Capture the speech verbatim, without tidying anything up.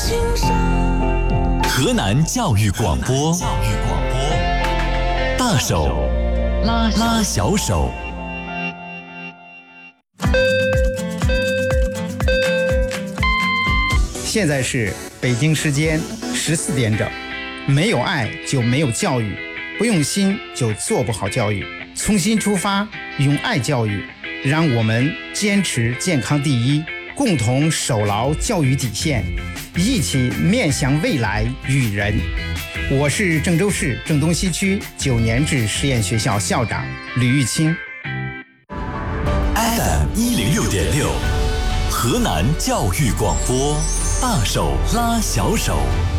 河南教育广播，大手拉拉小手。 现在是北京时间十四点整。没有爱就没有教育，不用心就做不好教育。从心出发，用爱教育，让我们坚持健康第一，共同守牢教育底线，一起面向未来育人。我是郑州市郑东西区九年制实验学校校长吕玉清。 F M 一零六点六，河南教育广播，大手拉小手。